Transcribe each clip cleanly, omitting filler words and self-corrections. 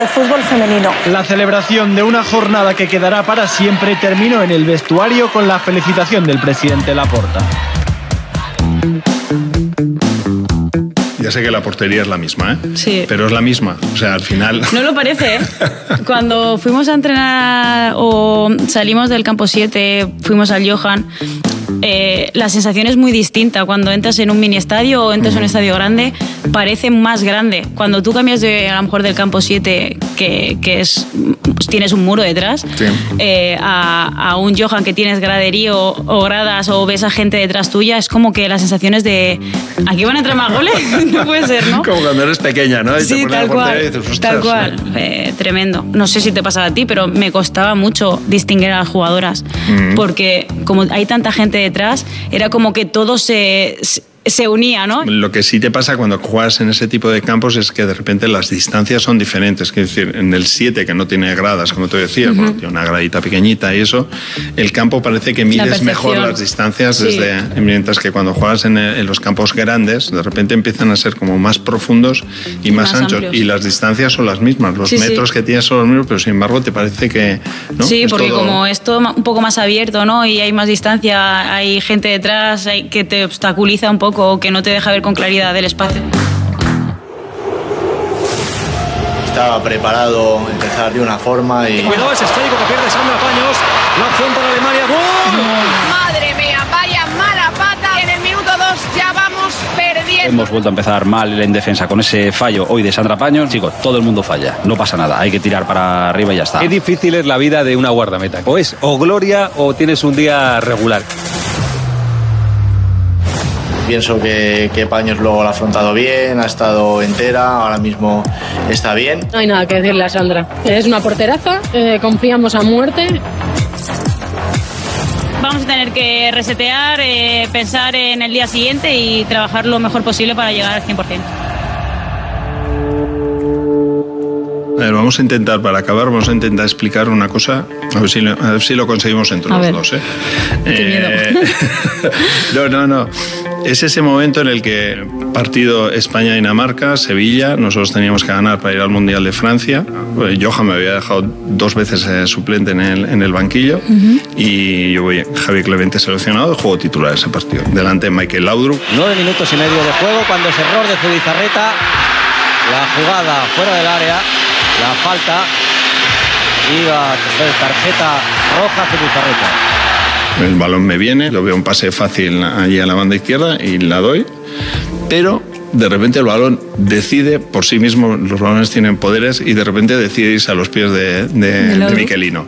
El fútbol femenino. La celebración de una jornada que quedará para siempre terminó en el vestuario con la felicitación del presidente Laporta. Ya sé que la portería es la misma, ¿eh? Sí. Pero es la misma, o sea, al final... No lo parece, ¿eh? Cuando fuimos a entrenar o salimos del campo 7, fuimos al Johan, la sensación es muy distinta. Cuando entras en un mini estadio o entras en un estadio grande, parece más grande. Cuando tú cambias a lo mejor del campo 7, que es, tienes un muro detrás, sí, a un Johan que tienes graderío o gradas o ves a gente detrás tuya, es como que la sensación es de... ¿Aquí van a entrar más goles? No puede ser, ¿no? Como cuando eres pequeña, ¿no? Y sí, tal cual, tal cual. Tremendo. No sé si te pasaba a ti, pero me costaba mucho distinguir a las jugadoras. Porque como hay tanta gente detrás, era como que todo se unía, ¿no? Lo que sí te pasa cuando juegas en ese tipo de campos es que de repente las distancias son diferentes. Es decir, en el 7, que no tiene gradas, como te decía, bueno, tiene una gradita pequeñita y eso, el campo parece que mides mejor las distancias, sí, mientras que cuando juegas en los campos grandes, de repente empiezan a ser como más profundos y más anchos. Amplios. Y las distancias son las mismas, los metros que tienes son los mismos, pero sin embargo te parece que... ¿no? Sí, porque como es todo un poco más abierto, ¿no? Y hay más distancia, hay gente detrás que te obstaculiza un poco, o que no te deja ver con claridad el espacio. Estaba preparado empezar de una forma y... Cuidado ese esférico que pierde Sandra Paños. La opción para Alemania. ¡Gol! Madre mía, vaya mala pata. En el minuto 2 ya vamos perdiendo. Hemos vuelto a empezar mal en defensa con ese fallo hoy de Sandra Paños. Chicos, todo el mundo falla, no pasa nada, hay que tirar para arriba y ya está. Qué difícil es la vida de una guardameta. O es o gloria o tienes un día regular. Pienso que Paños luego lo ha afrontado bien, ha estado entera, ahora mismo está bien. No hay nada que decirle a Sandra. Es una porteraza, confiamos a muerte. Vamos a tener que resetear, pensar en el día siguiente y trabajar lo mejor posible para llegar al 100%. A ver, vamos a intentar, para acabar, vamos a intentar explicar una cosa, a ver si lo conseguimos entre los dos. Qué miedo. No. Es ese momento en el que partido España-Dinamarca, Sevilla, nosotros teníamos que ganar para ir al Mundial de Francia. Johan me había dejado 2 veces suplente en el banquillo y yo voy, Javi Clemente seleccionado, juego titular ese partido. Delante de Michael Laudrup. 9 minutos y medio de juego cuando es error de Zubizarreta. La jugada fuera del área, la falta y la tarjeta roja Zubizarreta. El balón me viene, lo veo un pase fácil allí a la banda izquierda y la doy, pero de repente el balón decide por sí mismo, los balones tienen poderes y de repente decide irse a los pies de Miquelino.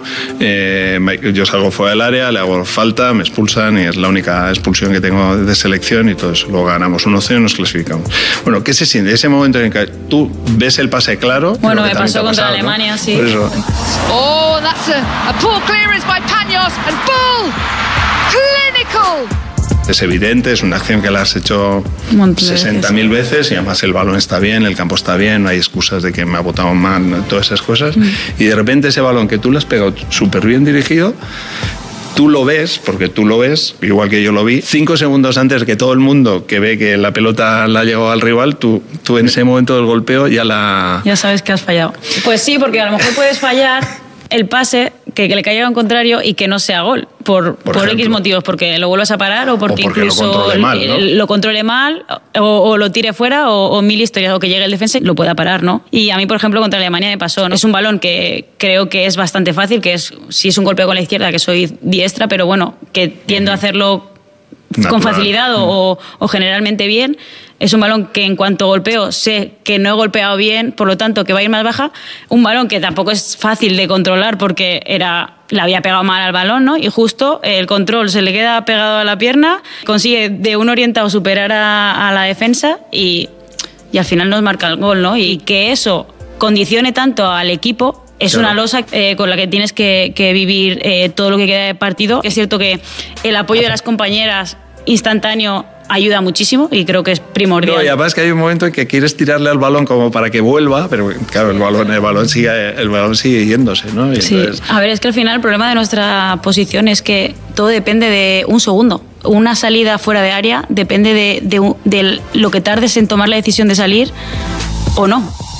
Yo salgo fuera del área, le hago falta, me expulsan y es la única expulsión que tengo de selección y todo eso. Luego ganamos 1-0 y nos clasificamos. Bueno, ¿qué se siente? Ese momento en que tú ves el pase claro... Bueno, me pasó contra Alemania, ¿no? Sí. Por eso. Oh, that's a poor clearance by Paños and Bull! Clinical! Es evidente, es una acción que la has hecho 60.000 veces y además el balón está bien, el campo está bien, no hay excusas de que me ha botado mal, todas esas cosas. Y de repente ese balón que tú le has pegado súper bien dirigido, tú lo ves, porque tú lo ves, igual que yo lo vi, 5 segundos antes de que todo el mundo que ve que la pelota la ha llegado al rival, tú en ese momento del golpeo ya sabes que has fallado. Pues sí, porque a lo mejor puedes fallar el pase que le caiga al contrario y que no sea gol, por X motivos, porque lo vuelvas a parar o porque incluso lo controle mal o lo tire fuera o mil historias, o que llegue el defensa y lo pueda parar, ¿no? Y a mí, por ejemplo, contra Alemania me pasó, ¿no? Es un balón que creo que es bastante fácil, que es, si es un golpeo con la izquierda, que soy diestra, pero bueno, que tiendo a hacerlo con facilidad o generalmente bien. Es un balón que en cuanto golpeo sé que no he golpeado bien, por lo tanto que va a ir más baja. Un balón que tampoco es fácil de controlar porque le había pegado mal al balón, ¿no? Y justo el control se le queda pegado a la pierna, consigue de un orientado superar a la defensa y al final nos marca el gol, ¿no? Y que eso condicione tanto al equipo es una losa con la que tienes que vivir todo lo que queda de partido. Es cierto que el apoyo de las compañeras instantáneo ayuda muchísimo y creo que es primordial. No, y además que hay un momento en que quieres tirarle al balón como para que vuelva, pero claro, el balón sigue yéndose, ¿no? Y sí. Entonces... A ver, es que al final el problema de nuestra posición es que todo depende de un segundo. Una salida fuera de área depende de lo que tardes en tomar la decisión de salir o no.